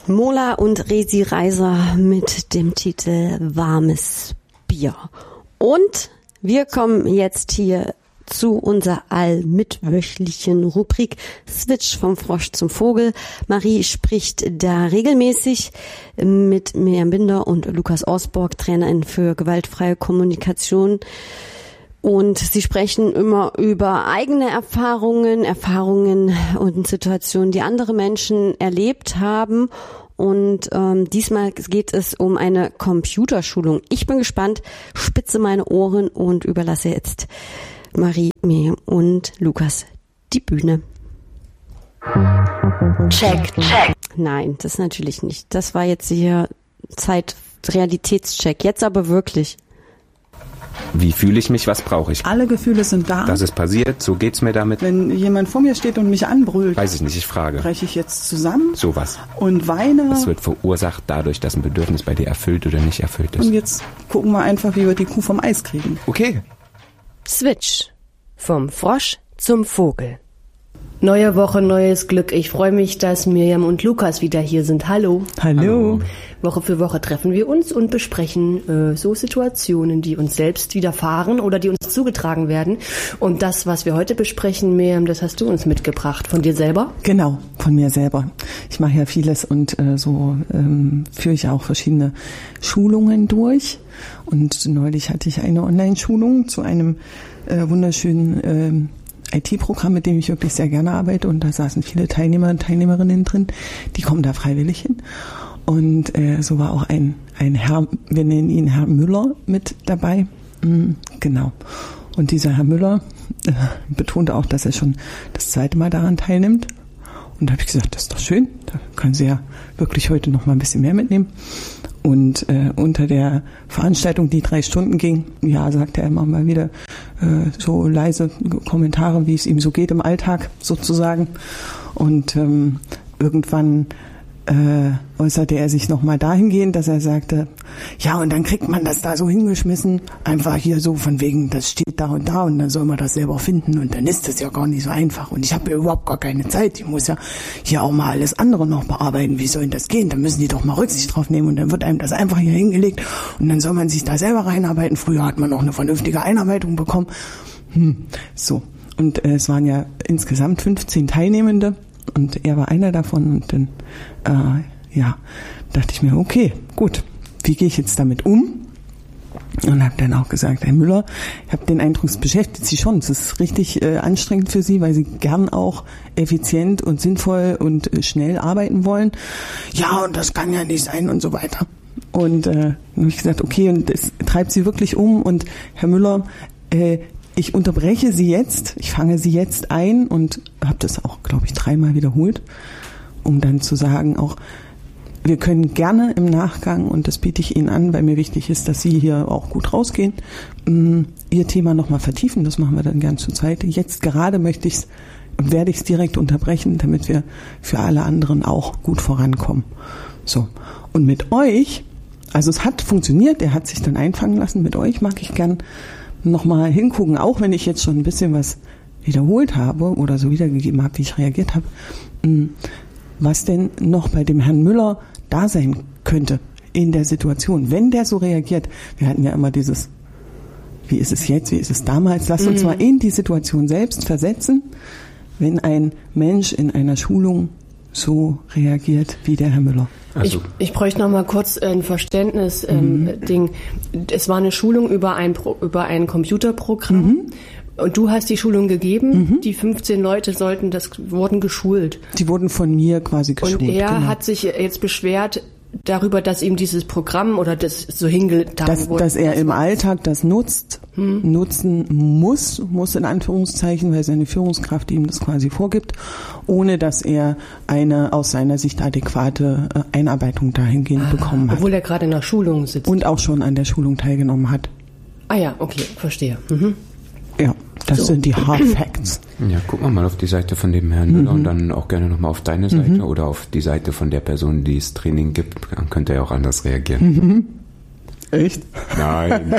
Mola und Resi Reiser mit dem Titel Warmes Bier. Und wir kommen jetzt hier zu unserer allmitwöchlichen Rubrik Switch vom Frosch zum Vogel. Marie spricht da regelmäßig mit Miriam Binder und Lukas Osborg, Trainerin für gewaltfreie Kommunikation. Und sie sprechen immer über eigene Erfahrungen und Situationen, die andere Menschen erlebt haben. Und diesmal geht es um eine Computerschulung. Ich bin gespannt, spitze meine Ohren und überlasse jetzt Marie, Miriam und Lukas die Bühne. Check. Nein, das natürlich nicht. Das war jetzt hier Realitätscheck. Jetzt aber wirklich. Wie fühle ich mich, was brauche ich? Alle Gefühle sind da. Das ist passiert, so geht's mir damit. Wenn jemand vor mir steht und mich anbrüllt, weiß ich nicht, ich frage. breche ich jetzt zusammen Sowas. und weine. Es wird verursacht dadurch, dass ein Bedürfnis bei dir erfüllt oder nicht erfüllt ist. Und jetzt gucken wir einfach, wie wir die Kuh vom Eis kriegen. Okay. Switch. Vom Frosch zum Vogel. Neue Woche, neues Glück. Ich freue mich, dass Miriam und Lukas wieder hier sind. Hallo. Hallo. Woche für Woche treffen wir uns und besprechen so Situationen, die uns selbst widerfahren oder die uns zugetragen werden. Und das, was wir heute besprechen, Miriam, das hast du uns mitgebracht. Von dir selber? Genau, von mir selber. Ich mache ja vieles und führe ich auch verschiedene Schulungen durch. Und neulich hatte ich eine Online-Schulung zu einem wunderschönen IT-Programm, mit dem ich wirklich sehr gerne arbeite, und da saßen viele Teilnehmer und Teilnehmerinnen drin, die kommen da freiwillig hin. Und so war auch ein Herr, wir nennen ihn Herr Müller, mit dabei. Genau. Und dieser Herr Müller betonte auch, dass er schon das zweite Mal daran teilnimmt. Und da habe ich gesagt, das ist doch schön, da können Sie ja wirklich heute noch mal ein bisschen mehr mitnehmen. Und unter der Veranstaltung, die 3 Stunden ging, ja, sagte er immer mal wieder so leise Kommentare, wie es ihm so geht im Alltag sozusagen. Und irgendwann äußerte er sich nochmal dahingehend, dass er sagte, ja, und dann kriegt man das da so hingeschmissen, einfach hier so von wegen, das steht da und dann soll man das selber finden und dann ist das ja gar nicht so einfach und ich habe ja überhaupt gar keine Zeit, ich muss ja hier auch mal alles andere noch bearbeiten, wie soll denn das gehen, da müssen die doch mal Rücksicht drauf nehmen und dann wird einem das einfach hier hingelegt und dann soll man sich da selber reinarbeiten, früher hat man noch eine vernünftige Einarbeitung bekommen, so. Und es waren ja insgesamt 15 Teilnehmende. Und er war einer davon und dann, dachte ich mir, okay, gut, wie gehe ich jetzt damit um? Und habe dann auch gesagt, Herr Müller, ich habe den Eindruck, es beschäftigt Sie schon, es ist richtig anstrengend für Sie, weil Sie gern auch effizient und sinnvoll und schnell arbeiten wollen. Ja, und das kann ja nicht sein und so weiter. Und dann habe ich gesagt, okay, und das treibt Sie wirklich um und Herr Müller, ich unterbreche Sie jetzt, ich fange Sie jetzt ein und habe das auch, glaube ich, 3-mal wiederholt, um dann zu sagen, auch wir können gerne im Nachgang, und das biete ich Ihnen an, weil mir wichtig ist, dass Sie hier auch gut rausgehen, Ihr Thema nochmal vertiefen, das machen wir dann gern zur Zeit. Jetzt gerade werde ich es direkt unterbrechen, damit wir für alle anderen auch gut vorankommen. So, und mit euch, also es hat funktioniert, er hat sich dann einfangen lassen, mit euch mag ich gern nochmal hingucken, auch wenn ich jetzt schon ein bisschen was wiederholt habe oder so wiedergegeben habe, wie ich reagiert habe, was denn noch bei dem Herrn Müller da sein könnte in der Situation, wenn der so reagiert. Wir hatten ja immer dieses, wie ist es jetzt, wie ist es damals? Lasst uns mal in die Situation selbst versetzen, wenn ein Mensch in einer Schulung so reagiert wie der Herr Müller. Also ich bräuchte noch mal kurz ein Verständnis-Ding. Es war eine Schulung über ein Computerprogramm. Und du hast die Schulung gegeben. Die 15 Leute wurden geschult. Die wurden von mir quasi geschult. Und er hat sich jetzt beschwert darüber, dass ihm dieses Programm oder das so hingetan wurde. Dass er im Alltag das nutzen muss in Anführungszeichen, weil seine Führungskraft ihm das quasi vorgibt, ohne dass er eine aus seiner Sicht adäquate Einarbeitung dahingehend bekommen hat. Obwohl er gerade in der Schulung sitzt. Und auch schon an der Schulung teilgenommen hat. Ah ja, okay, verstehe. Ja, das sind die Hard Facts. Ja, gucken wir mal auf die Seite von dem Herrn Müller und dann auch gerne nochmal auf deine Seite oder auf die Seite von der Person, die das Training gibt. Dann könnte er auch anders reagieren. Echt? Nein.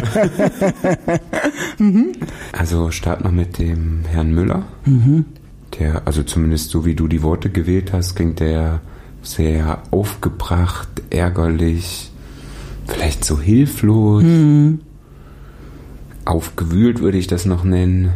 Also starten wir mit dem Herrn Müller. Der, also zumindest so wie du die Worte gewählt hast, klingt der sehr aufgebracht, ärgerlich, vielleicht so hilflos, aufgewühlt würde ich das noch nennen,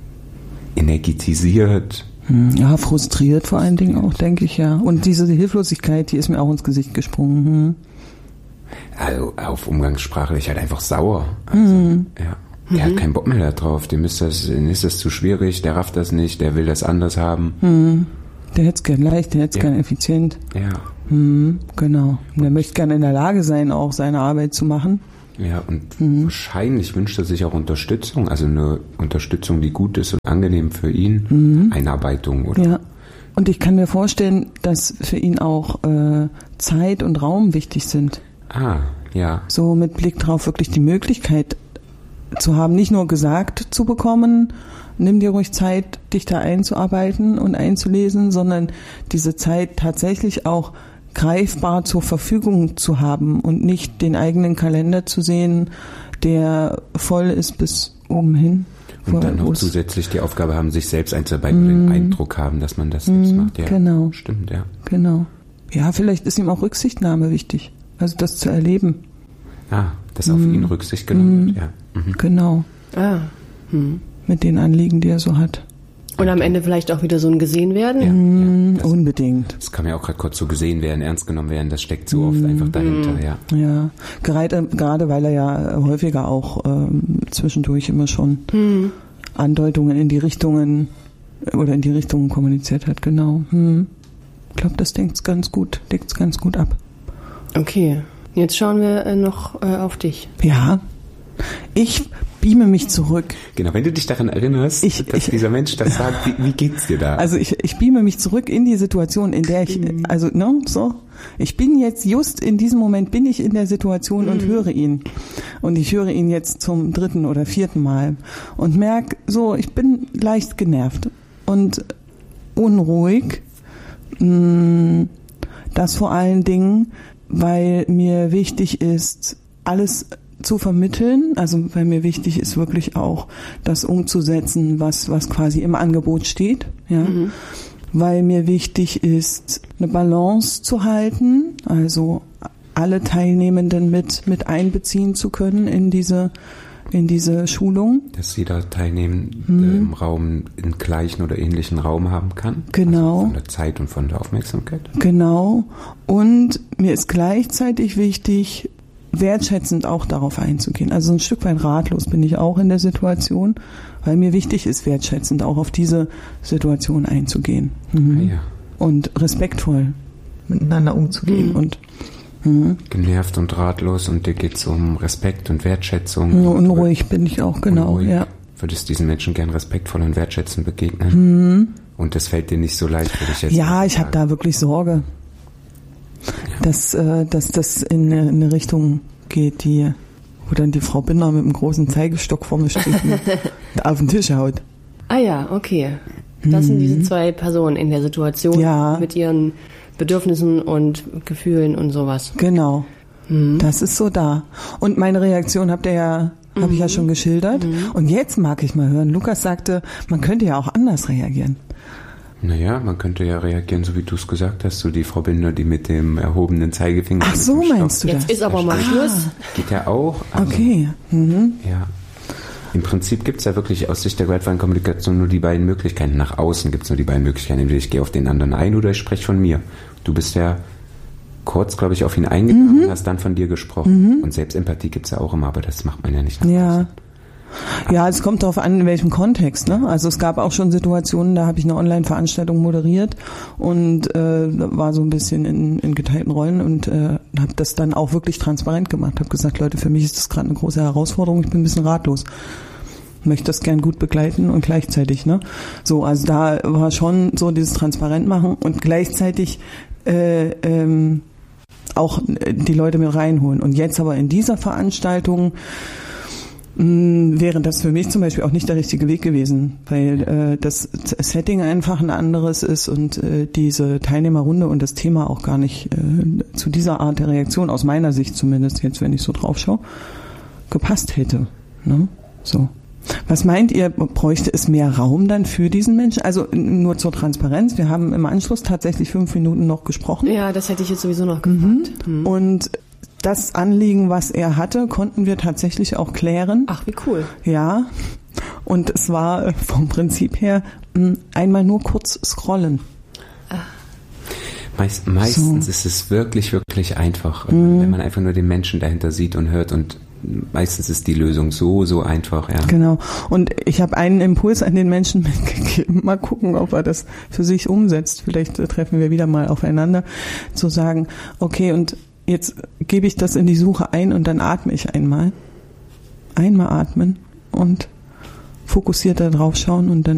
energetisiert. Ja, frustriert vor allen Dingen auch, denke ich, ja. Und diese Hilflosigkeit, die ist mir auch ins Gesicht gesprungen. Also umgangssprachlich halt einfach sauer. Also, ja. Der hat keinen Bock mehr da drauf, dem ist das zu schwierig, der rafft das nicht, der will das anders haben. Der hätte es gern leicht, der hätte es gern effizient. Ja. Genau. Und der möchte gern in der Lage sein, auch seine Arbeit zu machen. Ja, und wahrscheinlich wünscht er sich auch Unterstützung, also eine Unterstützung, die gut ist und angenehm für ihn, Einarbeitung oder. Ja. Und ich kann mir vorstellen, dass für ihn auch Zeit und Raum wichtig sind. Ah, ja. So mit Blick drauf wirklich die Möglichkeit zu haben, nicht nur gesagt zu bekommen, nimm dir ruhig Zeit, dich da einzuarbeiten und einzulesen, sondern diese Zeit tatsächlich auch greifbar zur Verfügung zu haben und nicht den eigenen Kalender zu sehen, der voll ist bis oben hin. Und dann noch zusätzlich die Aufgabe haben, sich selbst einzuarbeiten, den Eindruck haben, dass man das selbst macht. Ja, genau. Stimmt, ja. Genau. Ja, vielleicht ist ihm auch Rücksichtnahme wichtig, also das zu erleben. Ah, dass auf ihn Rücksicht genommen wird, ja. Genau. Ah. Mit den Anliegen, die er so hat. Und am Ende vielleicht auch wieder so ein gesehen werden? Ja, unbedingt. Das kann ja auch gerade kurz so gesehen werden, ernst genommen werden, das steckt so oft einfach dahinter, ja. Ja, gerade weil er ja häufiger auch zwischendurch immer schon Andeutungen in die Richtungen kommuniziert hat, genau. Ich glaube, das deckt's ganz gut ab. Okay, jetzt schauen wir noch auf dich. Ja, ich beame mich zurück. Genau, wenn du dich daran erinnerst, dass dieser Mensch das sagt, wie geht's dir da? Also ich beame mich zurück in die Situation, in der ich, ich bin jetzt just in diesem Moment bin ich in der Situation und höre ihn. Und ich höre ihn jetzt zum 3. oder 4. Mal und merke so, ich bin leicht genervt und unruhig. Das vor allen Dingen, weil mir wichtig ist, alles zu vermitteln, also weil mir wichtig ist wirklich auch das umzusetzen, was quasi im Angebot steht, ja, weil mir wichtig ist, eine Balance zu halten, also alle Teilnehmenden mit einbeziehen zu können in diese Schulung. Dass jeder Teilnehmende im Raum einen gleichen oder ähnlichen Raum haben kann. Genau. Also von der Zeit und von der Aufmerksamkeit. Genau. Und mir ist gleichzeitig wichtig, wertschätzend auch darauf einzugehen. Also ein Stück weit ratlos bin ich auch in der Situation, weil mir wichtig ist, wertschätzend auch auf diese Situation einzugehen. Ja. Und respektvoll miteinander umzugehen. Und genervt und ratlos und dir geht es um Respekt und Wertschätzung. Unruhig bin ich auch, genau. Unruhig. Ja. Würdest diesen Menschen gern respektvoll und wertschätzend begegnen? Und das fällt dir nicht so leicht, würde ich jetzt sagen. Ja, ich habe da wirklich Sorge, dass das in eine Richtung geht, wo dann die Frau Binder mit einem großen Zeigestock vor mir steht und auf den Tisch haut. Ah ja, okay. Das sind diese zwei Personen in der Situation mit ihren Bedürfnissen und Gefühlen und sowas. Genau. Das ist so da. Und meine Reaktion habe ich ja schon geschildert. Und jetzt mag ich mal hören. Lukas sagte, man könnte ja auch anders reagieren. Naja, man könnte ja reagieren, so wie du es gesagt hast, so die Frau Binder, die mit dem erhobenen Zeigefinger. Ach so, meinst du das? Jetzt ist aber mal Schluss. Geht ja auch. Also, okay. Ja. Im Prinzip gibt es ja wirklich aus Sicht der gewaltfreien Kommunikation nur die beiden Möglichkeiten. Nach außen gibt es nur die beiden Möglichkeiten. Entweder ich gehe auf den anderen ein oder ich spreche von mir. Du bist ja kurz, glaube ich, auf ihn eingegangen und hast dann von dir gesprochen. Und Selbstempathie gibt es ja auch immer, aber das macht man ja nicht nach außen. Ja, es kommt darauf an, in welchem Kontext, ne? Also es gab auch schon Situationen, da habe ich eine Online-Veranstaltung moderiert und war so ein bisschen in geteilten Rollen und habe das dann auch wirklich transparent gemacht. Habe gesagt, Leute, für mich ist das gerade eine große Herausforderung, ich bin ein bisschen ratlos. Möchte das gern gut begleiten und gleichzeitig, ne? So, also da war schon so dieses Transparent machen und gleichzeitig auch die Leute mit reinholen. Und jetzt aber in dieser Veranstaltung wäre das für mich zum Beispiel auch nicht der richtige Weg gewesen, weil das Setting einfach ein anderes ist und diese Teilnehmerrunde und das Thema auch gar nicht zu dieser Art der Reaktion, aus meiner Sicht zumindest jetzt, wenn ich so drauf schaue, gepasst hätte. Ne? So. Was meint ihr, bräuchte es mehr Raum dann für diesen Menschen? Also nur zur Transparenz, wir haben im Anschluss tatsächlich 5 Minuten noch gesprochen. Ja, das hätte ich jetzt sowieso noch gefragt. Und das Anliegen, was er hatte, konnten wir tatsächlich auch klären. Ach, wie cool. Ja, und es war vom Prinzip her einmal nur kurz scrollen. Meistens ist es wirklich, wirklich einfach, wenn man einfach nur den Menschen dahinter sieht und hört, und meistens ist die Lösung so einfach, ja. Genau. Und ich habe einen Impuls an den Menschen mitgegeben. Mal gucken, ob er das für sich umsetzt. Vielleicht treffen wir wieder mal aufeinander, zu sagen, okay, und jetzt gebe ich das in die Suche ein und dann atme ich einmal. Einmal atmen und fokussiert da drauf schauen und dann